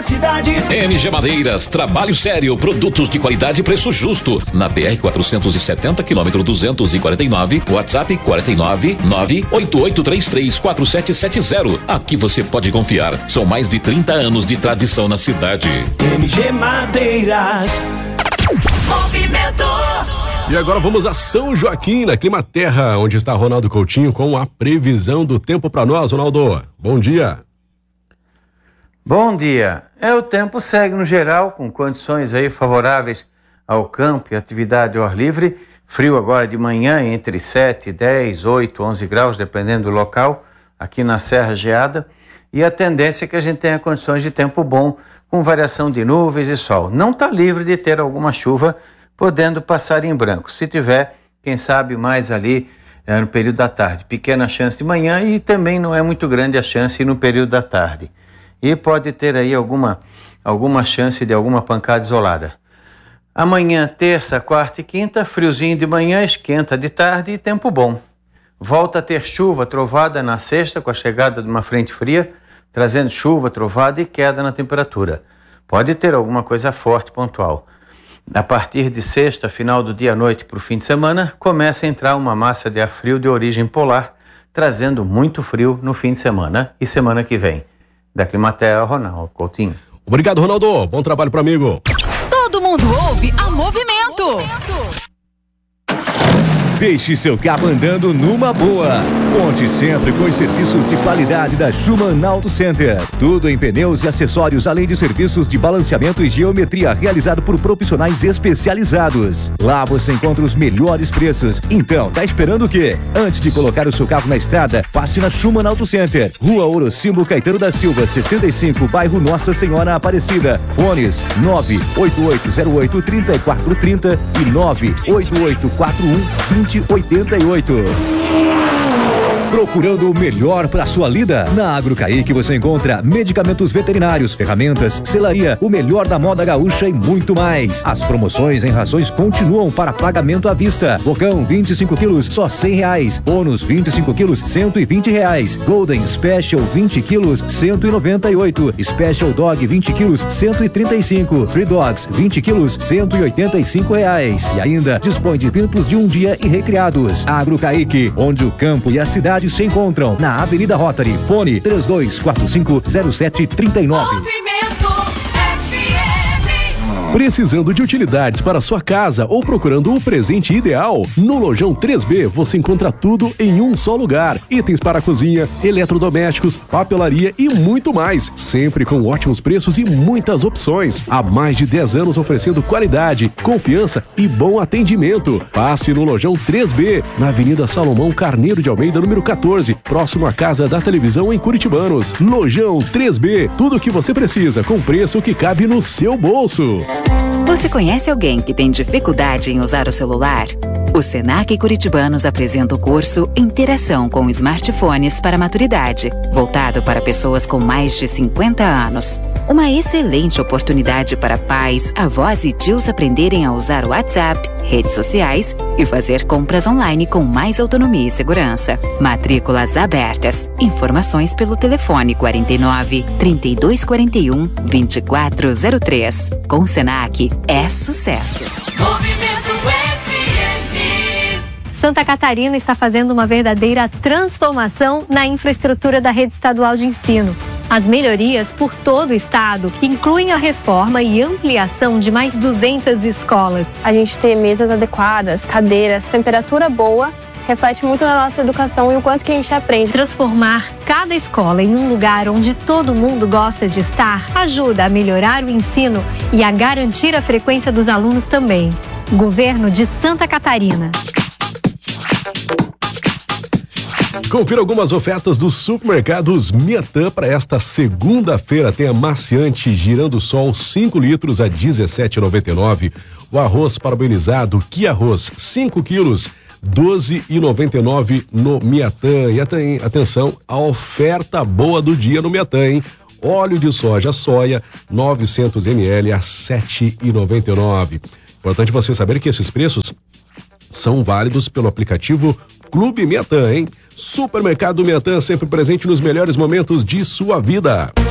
na cidade. MG Madeiras, trabalho sério, produtos de qualidade e preço justo. Na BR 470, quilômetro 249, WhatsApp 49988334770. Aqui você pode confiar. São mais de 30 anos de tradição na cidade. MG Madeiras. Movimento. E agora vamos a São Joaquim, na Climaterra, onde está Ronaldo Coutinho com a previsão do tempo para nós, Ronaldo. Bom dia. Bom dia. O tempo segue no geral, com condições aí favoráveis ao campo e atividade ao ar livre. Frio agora de manhã, entre 7, 10, 8, 11 graus, dependendo do local, aqui na Serra Geada. E a tendência é que a gente tenha condições de tempo bom, com variação de nuvens e sol. Não está livre de ter alguma chuva, podendo passar em branco. Se tiver, quem sabe mais ali no período da tarde. Pequena chance de manhã e também não é muito grande a chance no período da tarde. E pode ter aí alguma chance de alguma pancada isolada. Amanhã, terça, quarta e quinta, friozinho de manhã, esquenta de tarde e tempo bom. Volta a ter chuva, trovada na sexta com a chegada de uma frente fria, trazendo chuva, trovada e queda na temperatura. Pode ter alguma coisa forte pontual. A partir de sexta, final do dia à noite para o fim de semana, começa a entrar uma massa de ar frio de origem polar, trazendo muito frio no fim de semana e semana que vem. Da Climaterra, Ronaldo Coutinho. Obrigado, Ronaldo. Bom trabalho para amigo. Todo mundo ouve a Movimento. Deixe seu carro andando numa boa. Conte sempre com os serviços de qualidade da Schumann Auto Center. Tudo em pneus e acessórios, além de serviços de balanceamento e geometria realizado por profissionais especializados. Lá você encontra os melhores preços. Então, tá esperando o quê? Antes de colocar o seu carro na estrada, passe na Schumann Auto Center. Rua Orocimbo Caetano da Silva, 65, bairro Nossa Senhora Aparecida. Fones 98808-3430 e 98841-2088. Procurando o melhor para sua lida? Na Agrokaique você encontra medicamentos veterinários, ferramentas, selaria, o melhor da moda gaúcha e muito mais. As promoções em rações continuam para pagamento à vista. Bocão 25 quilos, só R$100. Bônus 25 quilos, R$120. Golden Special 20 quilos, 198. Special Dog 20 quilos, 135. Free Dogs 20 quilos, R$185. E ainda dispõe de pintos de um dia e recriados. Agrokaique, onde o campo e a cidade se encontram, na Avenida Rotary. Fone 3245-0739. Precisando de utilidades para sua casa ou procurando o presente ideal? No Lojão 3B você encontra tudo em um só lugar. Itens para a cozinha, eletrodomésticos, papelaria e muito mais. Sempre com ótimos preços e muitas opções. Há mais de 10 anos oferecendo qualidade, confiança e bom atendimento. Passe no Lojão 3B, na Avenida Salomão Carneiro de Almeida, número 14, próximo à Casa da Televisão em Curitibanos. Lojão 3B, tudo o que você precisa com preço que cabe no seu bolso. Você conhece alguém que tem dificuldade em usar o celular? O Senac Curitibanos apresenta o curso Interação com Smartphones para Maturidade, voltado para pessoas com mais de 50 anos. Uma excelente oportunidade para pais, avós e tios aprenderem a usar o WhatsApp, redes sociais e fazer compras online com mais autonomia e segurança. Matrículas abertas. Informações pelo telefone 49 3241 2403. Com o Senac é sucesso. Movimento FM. Santa Catarina está fazendo uma verdadeira transformação na infraestrutura da rede estadual de ensino. As melhorias por todo o estado incluem a reforma e ampliação de mais 200 escolas. A gente ter mesas adequadas, cadeiras, temperatura boa, reflete muito na nossa educação e o quanto que a gente aprende. Transformar cada escola em um lugar onde todo mundo gosta de estar ajuda a melhorar o ensino e a garantir a frequência dos alunos também. Governo de Santa Catarina. Confira algumas ofertas dos supermercados Miatã para esta segunda-feira. Tem amaciante Girando Sol 5 litros a R$ 17,99. O arroz parabenizado Que Arroz 5 quilos R$ 12,99 no Miatã. E atenção, a oferta boa do dia no Miatã, hein? Óleo de soja soia 900 ml a R$ 7,99. Importante você saber que esses preços são válidos pelo aplicativo Clube Miatã, hein? Supermercado Miatã, sempre presente nos melhores momentos de sua vida.